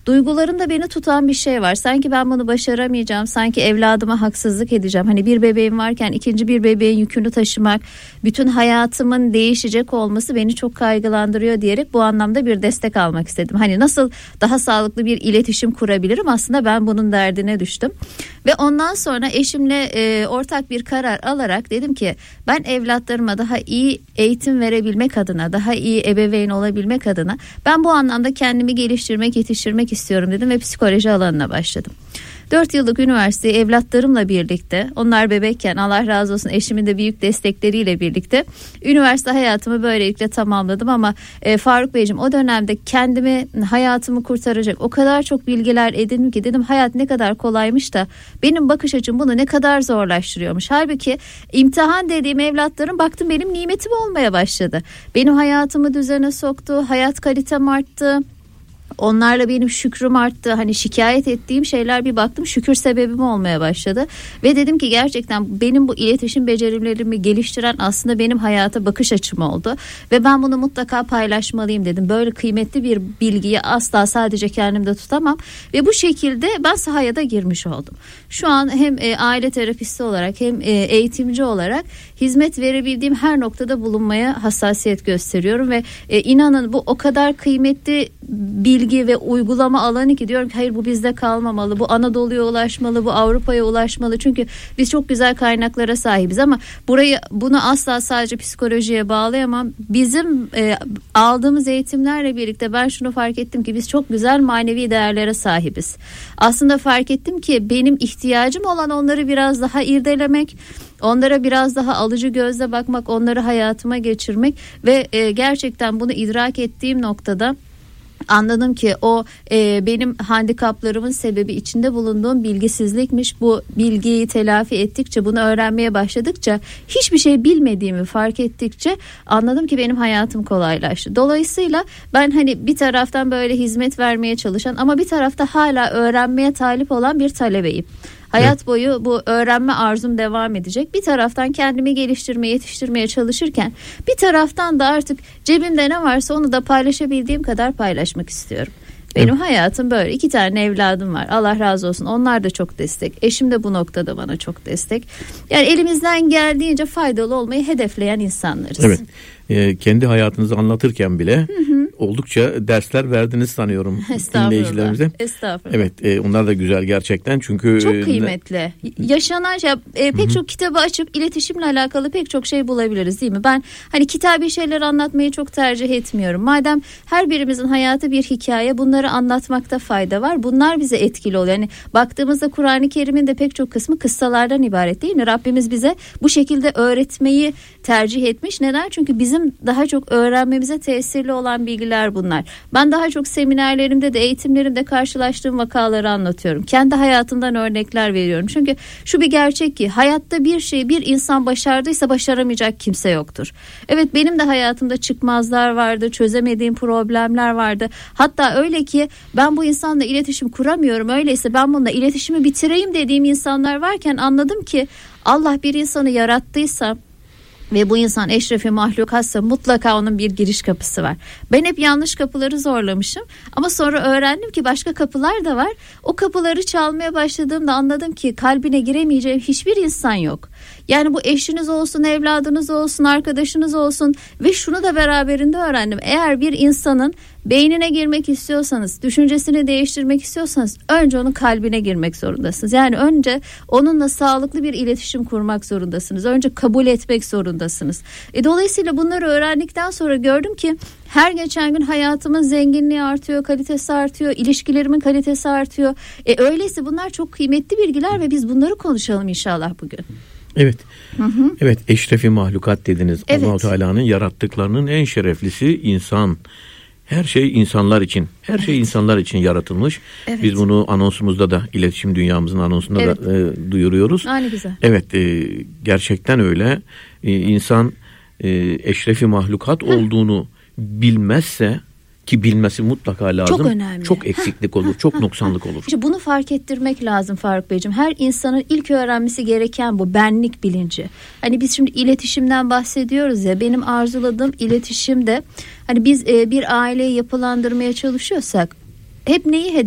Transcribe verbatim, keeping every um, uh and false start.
duygularımda beni tutan bir şey var. Sanki ben bunu başaramayacağım, sanki evladıma haksızlık edeceğim. Hani bir bebeğim varken ikinci bir bebeğin yükünü taşımak, bütün hayatımın değişecek olması beni çok kaygılandırıyor diyerek bu anlamda bir destek almak istedim. Hani nasıl daha sağlıklı bir iletişim kurabilirim, aslında ben bunun derdine düştüm. Ve ondan sonra eşimle e, ortak bir karar alarak dedim ki ben evlatlarıma daha iyi eğitim verebilmek adına, daha iyi ebeveyn olabilmek adına ben bu anlamda kendimi geliştirmek, yetiştirmek istiyorum dedim ve psikoloji alanına başladım. dört yıllık üniversiteyi evlatlarımla birlikte, onlar bebekken, Allah razı olsun eşimin de büyük destekleriyle birlikte üniversite hayatımı böylelikle tamamladım. Ama e, Faruk Beyciğim, o dönemde kendimi, hayatımı kurtaracak o kadar çok bilgiler edindim ki dedim hayat ne kadar kolaymış da benim bakış açım bunu ne kadar zorlaştırıyormuş. Halbuki imtihan dediğim evlatlarım baktım benim nimetim olmaya başladı. Benim hayatımı düzene soktu, hayat kalitem arttı. Onlarla benim şükrüm arttı. Hani şikayet ettiğim şeyler bir baktım şükür sebebim olmaya başladı. Ve dedim ki gerçekten benim bu iletişim becerilerimi geliştiren aslında benim hayata bakış açım oldu. Ve ben bunu mutlaka paylaşmalıyım dedim. Böyle kıymetli bir bilgiyi asla sadece kendimde tutamam. Ve bu şekilde ben sahaya da girmiş oldum. Şu an hem e, aile terapisti olarak hem e, eğitimci olarak hizmet verebildiğim her noktada bulunmaya hassasiyet gösteriyorum. Ve e, inanın bu o kadar kıymetli bilgi ve uygulama alanı ki diyorum ki hayır bu bizde kalmamalı, bu Anadolu'ya ulaşmalı, bu Avrupa'ya ulaşmalı. Çünkü biz çok güzel kaynaklara sahibiz ama burayı bunu asla sadece psikolojiye bağlayamam. Bizim e, aldığımız eğitimlerle birlikte ben şunu fark ettim ki biz çok güzel manevi değerlere sahibiz. Aslında fark ettim ki benim ihtiyacım olan onları biraz daha irdelemek, onlara biraz daha alıcı gözle bakmak, onları hayatıma geçirmek ve e, gerçekten bunu idrak ettiğim noktada anladım ki o e, benim handikaplarımın sebebi içinde bulunduğum bilgisizlikmiş. Bu bilgiyi telafi ettikçe, bunu öğrenmeye başladıkça, hiçbir şey bilmediğimi fark ettikçe anladım ki benim hayatım kolaylaştı. Dolayısıyla ben hani bir taraftan böyle hizmet vermeye çalışan ama bir tarafta hala öğrenmeye talip olan bir talebeyim. Hayat evet. boyu bu öğrenme arzum devam edecek. Bir taraftan kendimi geliştirmeye, yetiştirmeye çalışırken bir taraftan da artık cebimde ne varsa onu da paylaşabildiğim kadar paylaşmak istiyorum. Benim evet. hayatım böyle. İki tane evladım var. Allah razı olsun. Onlar da çok destek. Eşim de bu noktada bana çok destek. Yani elimizden geldiğince faydalı olmayı hedefleyen insanlarız. Evet. Ee, kendi hayatınızı anlatırken bile hı hı. oldukça dersler verdiniz sanıyorum dinleyicilerimize. Estağfurullah. Evet, e, onlar da güzel gerçekten çünkü çok kıymetli. Ne... Yaşanan şey, e, pek hı hı. çok kitabı açıp iletişimle alakalı pek çok şey bulabiliriz, değil mi? Ben hani kitabi şeyler anlatmayı çok tercih etmiyorum. Madem her birimizin hayatı bir hikaye, bunları anlatmakta fayda var. Bunlar bize etkili oluyor. Yani baktığımızda Kur'an-ı Kerim'in de pek çok kısmı kıssalardan ibaret, değil mi? Rabbimiz bize bu şekilde öğretmeyi tercih etmiş. Neden? Çünkü bizim daha çok öğrenmemize tesirli olan bilgiler bunlar. Ben daha çok seminerlerimde de eğitimlerimde karşılaştığım vakaları anlatıyorum. Kendi hayatımdan örnekler veriyorum. Çünkü şu bir gerçek ki hayatta bir şeyi bir insan başardıysa başaramayacak kimse yoktur. Evet, benim de hayatımda çıkmazlar vardı, çözemediğim problemler vardı. Hatta öyle ki ben bu insanla iletişim kuramıyorum. Öyleyse ben bununla iletişimi bitireyim dediğim insanlar varken anladım ki Allah bir insanı yarattıysa ve bu insan eşrefi mahlukatsa mutlaka onun bir giriş kapısı var. Ben hep yanlış kapıları zorlamışım ama sonra öğrendim ki başka kapılar da var. O kapıları çalmaya başladığımda anladım ki kalbine giremeyeceğim hiçbir insan yok. Yani bu eşiniz olsun, evladınız olsun, arkadaşınız olsun ve şunu da beraberinde öğrendim. Eğer bir insanın beynine girmek istiyorsanız, düşüncesini değiştirmek istiyorsanız önce onun kalbine girmek zorundasınız. Yani önce onunla sağlıklı bir iletişim kurmak zorundasınız. Önce kabul etmek zorundasınız. E, dolayısıyla bunları öğrendikten sonra gördüm ki her geçen gün hayatımın zenginliği artıyor, kalitesi artıyor, ilişkilerimin kalitesi artıyor. E, öyleyse bunlar çok kıymetli bilgiler ve biz bunları konuşalım inşallah bugün. Evet. Hı hı. Evet, eşrefi mahlukat dediniz. Evet. Allah-u Teala'nın yarattıklarının en şereflisi insan. Her şey insanlar için. Her evet. şey insanlar için yaratılmış. Evet. Biz bunu anonsumuzda da, iletişim dünyamızın anonsunda evet. da e, duyuruyoruz. Aynı güzel. Evet, e, gerçekten öyle. E, insan e, eşrefi mahlukat Hı. olduğunu bilmezse, ki bilmesi mutlaka lazım. Çok önemli. Çok eksiklik olur, çok noksanlık olur. İşte bunu fark ettirmek lazım Faruk Beyciğim. Her insanın ilk öğrenmesi gereken bu benlik bilinci. Hani biz şimdi iletişimden bahsediyoruz ya, benim arzuladığım iletişimde hani biz e, bir aileyi yapılandırmaya çalışıyorsak hep neyi hedef